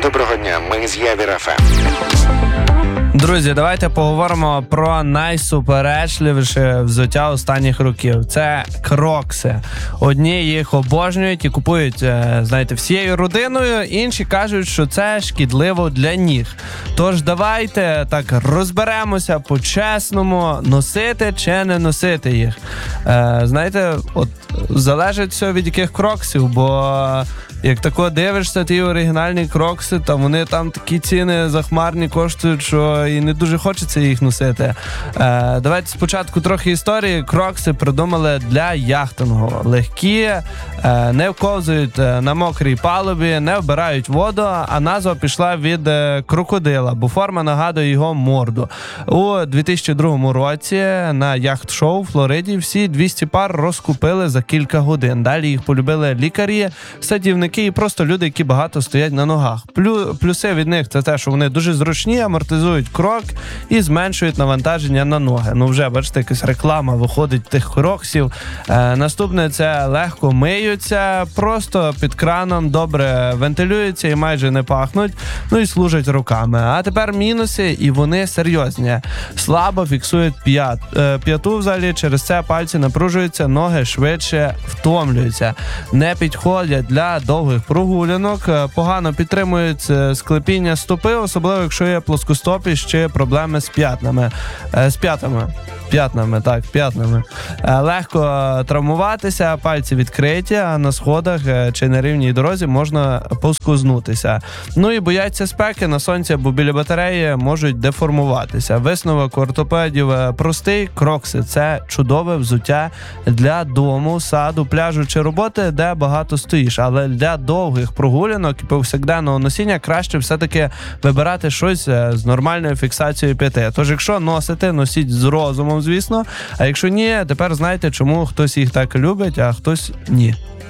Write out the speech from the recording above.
Доброго дня, ми з Явір ФМ. Друзі, давайте поговоримо про найсуперечливіше взуття останніх років. Це крокси. Одні їх обожнюють і купують, знаєте, всією родиною, інші кажуть, що це шкідливо для ніг. Тож давайте так розберемося по-чесному, носити чи не носити їх. Знаєте, от залежить все від яких кроксів, бо як тако дивишся, ті оригінальні крокси, та вони там такі ціни захмарні коштують, що і не дуже хочеться їх носити. Давайте спочатку трохи історії. Крокси придумали для яхтингу. Легкі, не вковзують на мокрій палубі, не вбирають воду, а назва пішла від крокодила, бо форма нагадує його морду. У 2002 році на яхт-шоу в Флориді всі 200 пар розкупили за кілька годин. Далі їх полюбили лікарі, садівники і просто люди, які багато стоять на ногах. Плюси від них – це те, що вони дуже зручні, амортизують крок і зменшують навантаження на ноги. Ну вже, бачите, якась реклама виходить тих кроксів. Наступне – це легко миються, просто під краном добре вентилюються і майже не пахнуть, ну і служать руками. А тепер мінуси, і вони серйозні. Слабо фіксують п'яту взагалі, через це пальці напружуються, ноги швидше втомлюються. Не підходять для довгих прогулянок, погано підтримують склепіння стопи, особливо якщо є плоскостопість чи проблеми з п'ятнами. П'ятнами. Легко травмуватися, пальці відкриті, а на сходах чи на рівній дорозі можна поскузнутися. Ну і бояться спеки на сонці, бо біля батареї можуть деформуватися. Висновок ортопедів простий. Крокси – це чудове взуття для дому, саду, пляжу чи роботи, де багато стоїш. Але для довгих прогулянок і повсякденного носіння краще все-таки вибирати щось з нормальною фіксацією п'яти. Тож, якщо носите, носіть з розумом, звісно. А якщо ні, тепер знаєте, чому хтось їх так любить, а хтось ні.